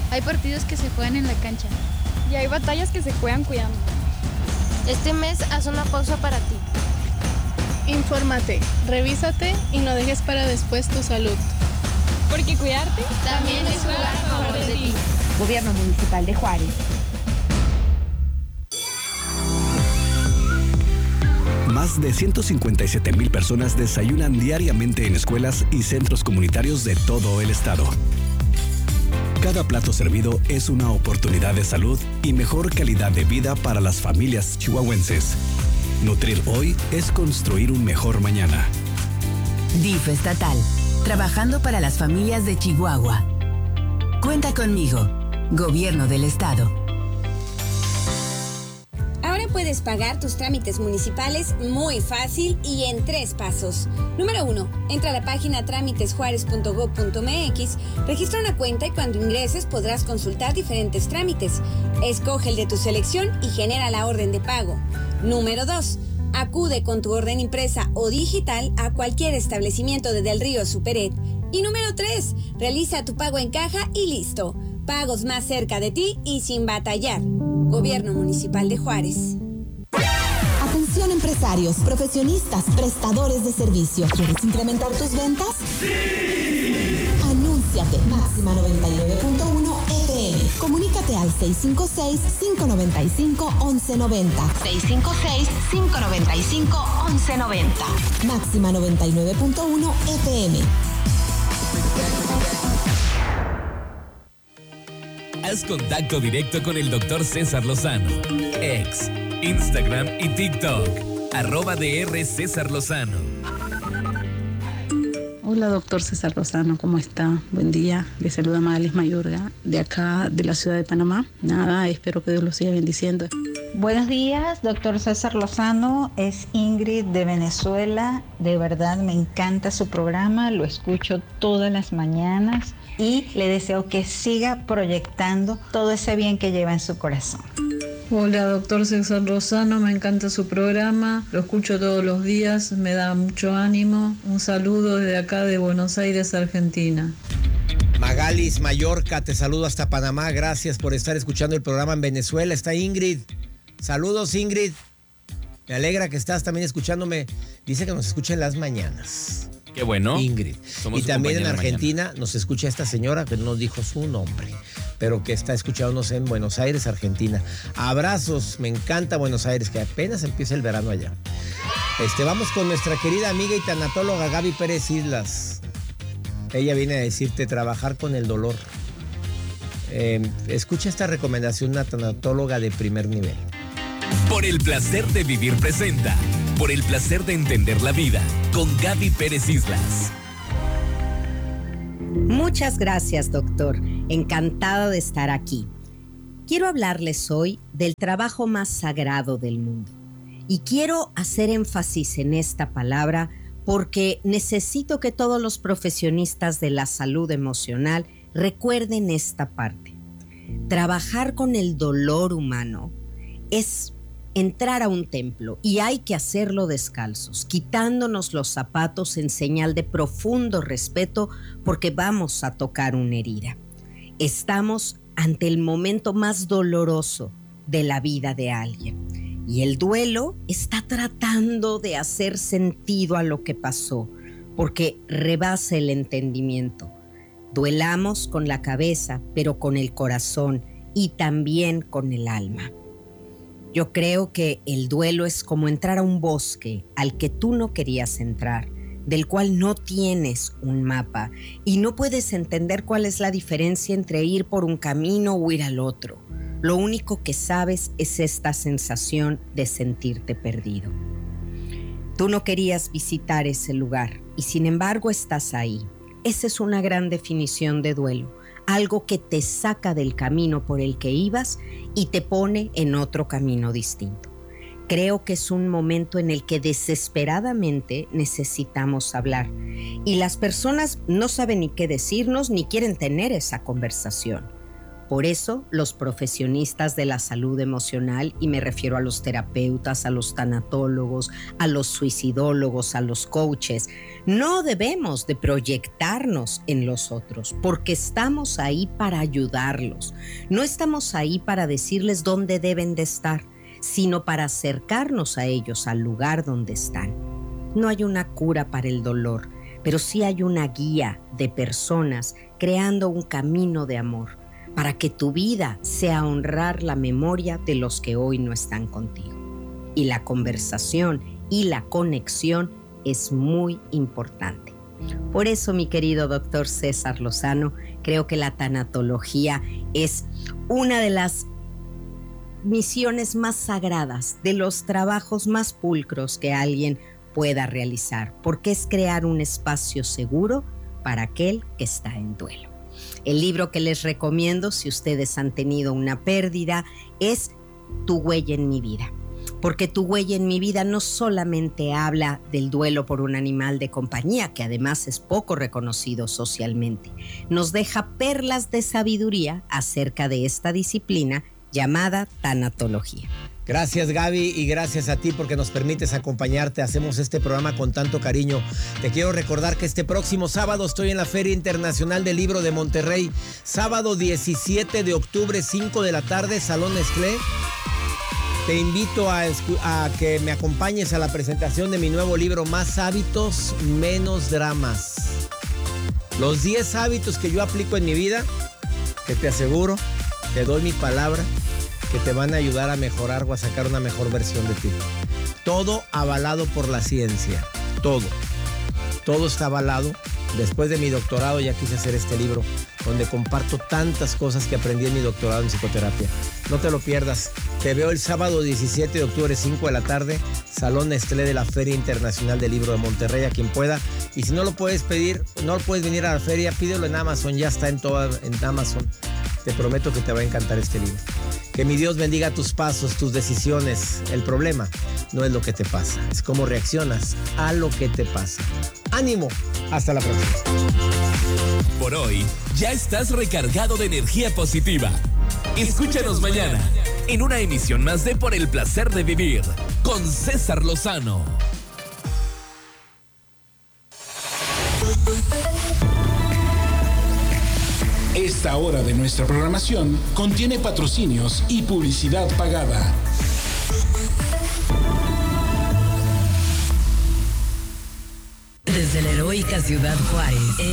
Hay partidos que se juegan en la cancha. Y hay batallas que se juegan cuidando. Este mes haz una pausa para ti. Infórmate, revísate y no dejes para después tu salud. Porque cuidarte también es jugar a favor de ti. Gobierno Municipal de Juárez. Más de 157,000 personas desayunan diariamente en escuelas y centros comunitarios de todo el estado. Cada plato servido es una oportunidad de salud y mejor calidad de vida para las familias chihuahuenses. Nutrir hoy es construir un mejor mañana. DIF estatal, trabajando para las familias de Chihuahua. Cuenta conmigo, Gobierno del Estado. Ahora puedes pagar tus trámites municipales muy fácil y en 3 pasos. Número 1. Entra a la página tramitesjuarez.gov.mx, registra una cuenta y cuando ingreses podrás consultar diferentes trámites. Escoge el de tu selección y genera la orden de pago. Número 2. Acude con tu orden impresa o digital a cualquier establecimiento de Del Río Superet. Y número 3. Realiza tu pago en caja y listo. Pagos más cerca de ti y sin batallar. Gobierno Municipal de Juárez. Atención empresarios, profesionistas, prestadores de servicio. ¿Quieres incrementar tus ventas? ¡Sí! Anúnciate. Máxima 99.1 FM. Comunícate al 656-595-1190. 656-595-1190. Máxima 99.1 FM. Haz contacto directo con el Dr. César Lozano. Ex, Instagram y TikTok. @Dr. César Lozano. Hola, doctor César Lozano, ¿cómo está? Buen día. Le saluda Magalis Mayorga, de acá, de la ciudad de Panamá. Nada, espero que Dios lo siga bendiciendo. Buenos días, doctor César Lozano. Es Ingrid de Venezuela. De verdad me encanta su programa, lo escucho todas las mañanas y le deseo que siga proyectando todo ese bien que lleva en su corazón. Hola, doctor César Lozano, me encanta su programa, lo escucho todos los días, me da mucho ánimo. Un saludo desde acá de Buenos Aires, Argentina. Magalis Mallorca, te saludo hasta Panamá, gracias por estar escuchando el programa en Venezuela. Está Ingrid. Saludos, Ingrid. Me alegra que estás también escuchándome. Dice que nos escucha en las mañanas. Qué bueno. Ingrid. Somos y también en Argentina mañana. Nos escucha esta señora que no dijo su nombre, pero que está escuchándonos en Buenos Aires, Argentina. Abrazos, me encanta Buenos Aires, que apenas empieza el verano allá. Vamos con nuestra querida amiga y tanatóloga Gaby Pérez Islas. Ella viene a decirte trabajar con el dolor. Escucha esta recomendación, una tanatóloga de primer nivel. Por el placer de vivir presenta. Por el placer de entender la vida. Con Gaby Pérez Islas. Muchas gracias, doctor. Encantada de estar aquí. Quiero hablarles hoy del trabajo más sagrado del mundo. Y quiero hacer énfasis en esta palabra porque necesito que todos los profesionistas de la salud emocional recuerden esta parte. Trabajar con el dolor humano es entrar a un templo y hay que hacerlo descalzos, quitándonos los zapatos en señal de profundo respeto porque vamos a tocar una herida. Estamos ante el momento más doloroso de la vida de alguien y el duelo está tratando de hacer sentido a lo que pasó porque rebasa el entendimiento. Duelamos con la cabeza, pero con el corazón y también con el alma. Yo creo que el duelo es como entrar a un bosque al que tú no querías entrar, del cual no tienes un mapa y no puedes entender cuál es la diferencia entre ir por un camino o ir al otro. Lo único que sabes es esta sensación de sentirte perdido. Tú no querías visitar ese lugar y sin embargo estás ahí. Esa es una gran definición de duelo. Algo que te saca del camino por el que ibas y te pone en otro camino distinto. Creo que es un momento en el que desesperadamente necesitamos hablar y las personas no saben ni qué decirnos ni quieren tener esa conversación. Por eso, los profesionistas de la salud emocional, y me refiero a los terapeutas, a los tanatólogos, a los suicidólogos, a los coaches, no debemos de proyectarnos en los otros, porque estamos ahí para ayudarlos. No estamos ahí para decirles dónde deben de estar, sino para acercarnos a ellos al lugar donde están. No hay una cura para el dolor, pero sí hay una guía de personas creando un camino de amor, para que tu vida sea honrar la memoria de los que hoy no están contigo. Y la conversación y la conexión es muy importante. Por eso, mi querido doctor César Lozano, creo que la tanatología es una de las misiones más sagradas, de los trabajos más pulcros que alguien pueda realizar, porque es crear un espacio seguro para aquel que está en duelo. El libro que les recomiendo, si ustedes han tenido una pérdida, es Tu huella en mi vida. Porque Tu huella en mi vida no solamente habla del duelo por un animal de compañía, que además es poco reconocido socialmente. Nos deja perlas de sabiduría acerca de esta disciplina llamada tanatología. Gracias, Gaby, y gracias a ti porque nos permites acompañarte. Hacemos este programa con tanto cariño. Te quiero recordar que este próximo sábado estoy en la Feria Internacional del Libro de Monterrey. Sábado 17 de octubre, 5 de la tarde, Salón Nestlé. Te invito a que me acompañes a la presentación de mi nuevo libro, Más hábitos, menos dramas. Los 10 hábitos que yo aplico en mi vida, que te aseguro, te doy mi palabra, que te van a ayudar a mejorar o a sacar una mejor versión de ti. Todo avalado por la ciencia. Todo está avalado. Después de mi doctorado ya quise hacer este libro, donde comparto tantas cosas que aprendí en mi doctorado en psicoterapia. No te lo pierdas. Te veo el sábado 17 de octubre, 5 de la tarde, Salón Nestlé de la Feria Internacional del Libro de Monterrey, a quien pueda. Y si no lo puedes pedir, no puedes venir a la feria, pídelo en Amazon. Ya está en Amazon. Te prometo que te va a encantar este libro. Que mi Dios bendiga tus pasos, tus decisiones. El problema no es lo que te pasa, es cómo reaccionas a lo que te pasa. ¡Ánimo! Hasta la próxima. Por hoy, ya estás recargado de energía positiva. Escúchanos mañana en una emisión más de Por el Placer de Vivir con César Lozano. Esta hora de nuestra programación contiene patrocinios y publicidad pagada. Desde la heroica Ciudad Juárez.